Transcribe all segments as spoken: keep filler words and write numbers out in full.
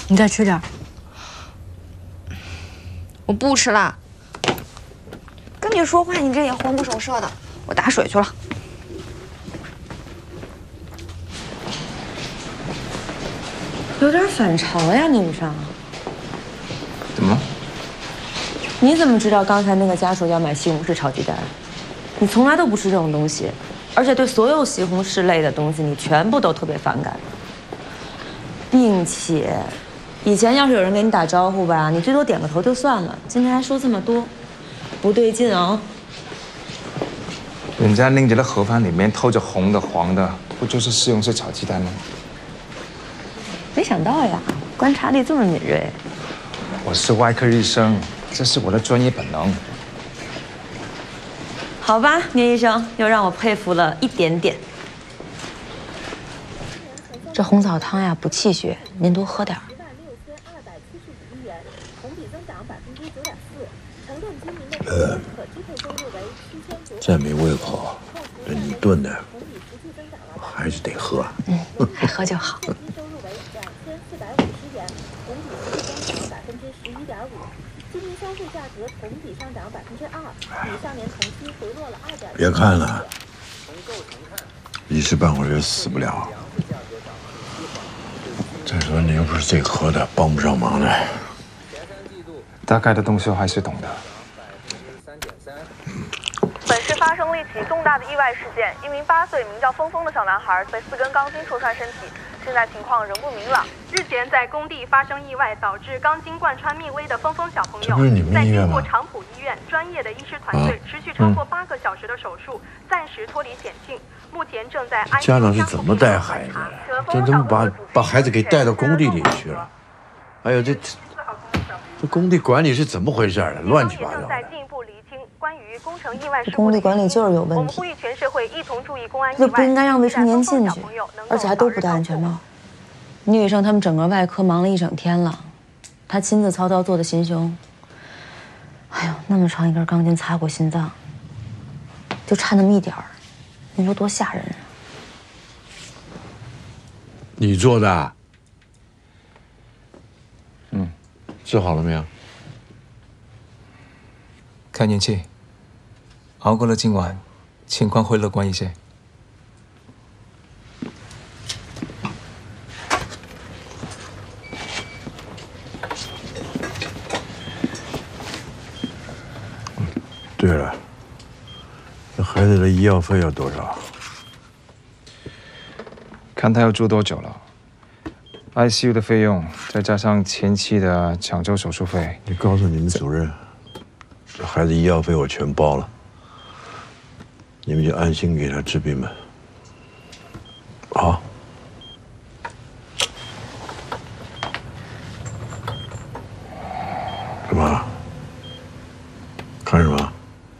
你再吃点。 我不吃了。跟你说话，你这也魂不守舍的。我打水去了。 有点反常呀，宁宇尚。 怎么了？ 你怎么知道刚才那个家属要买西红柿炒鸡蛋？你从来都不吃这种东西，而且对所有西红柿类的东西你全部都特别反感，并且以前要是有人给你打招呼吧，你最多点个头就算了，今天还说这么多，不对劲哦。 人家拎着的盒饭里面透着红的黄的，不就是西红柿炒鸡蛋吗？ 没想到呀，观察力这么敏锐。 我是外科医生，这是我的专业本能。 好吧，聂医生又让我佩服了一点点。这红枣汤呀补气血，您多喝点儿。 呃，再没胃口，这你炖的，我还是得喝。 嗯，还喝就好。 别看了，一时半会儿也死不了。再说你又不是这科的，帮不上忙的。 大概的东西我还是懂的。 本市发生了一起重大的意外事件，一名八岁名叫峰峰的小男孩被四根钢筋戳穿身体，现在情况仍不明朗。日前在工地发生意外，导致钢筋贯穿命危的峰峰小朋友，在经过长浦医院专业的医师团队持续超过八个小时的手术，暂时脱离险境，目前正在安。 家长是怎么带孩子的？就这么把把孩子给带到工地里去了？还有这这工地管理是怎么回事呢？乱七八糟的。 这工地管理就是有问题。这不应该让未成年进去，而且还都不戴安全帽。聂医生他们整个外科忙了一整天了，他亲自操刀做的心胸。哎呦，那么长一根钢筋擦过心脏，就差那么一点儿，你说多吓人啊！ 你做的？ 嗯， 治好了没有？ 看运气。熬过了今晚，情况会乐观一些。 对了，这孩子的医药费要多少？ 看他要住多久了 ，I C U 的费用，再加上前期的抢救手术费。 你告诉你们主任，这孩子医药费我全包了。你们就安心给他治病吧。好。什么？看什么？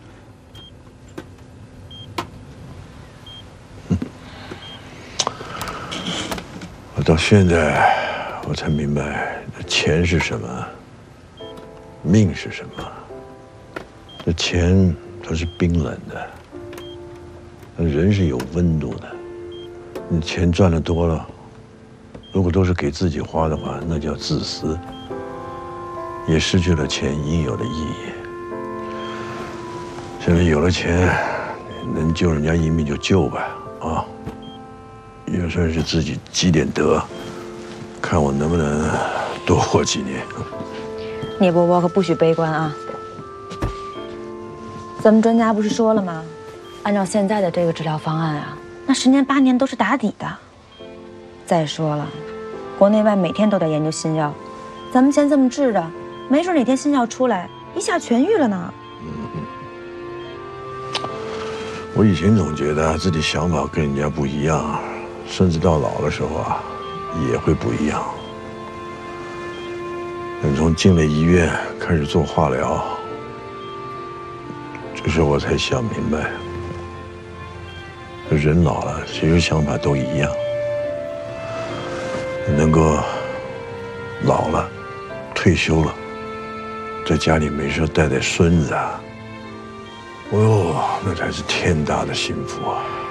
我到现在我才明白，钱是什么，命是什么。这钱它是冰冷的。人是有温度的，你钱赚的多了，如果都是给自己花的话，那叫自私，也失去了钱应有的意义。现在有了钱，能救人家一命就救吧，啊，也算是自己积点德，看我能不能多活几年。 聂伯伯可不许悲观啊！咱们专家不是说了吗？按照现在的这个治疗方案啊，那十年八年都是打底的。再说了，国内外每天都在研究新药，咱们先这么治着，没准哪天新药出来，一下痊愈了呢。 嗯嗯。我以前总觉得自己想法跟人家不一样，甚至到老的时候啊，也会不一样。但从进了医院开始做化疗，这时候我才想明白。人老了，其实想法都一样。能够老了、退休了，在家里没事带带孙子啊，哦呦，那才是天大的幸福啊！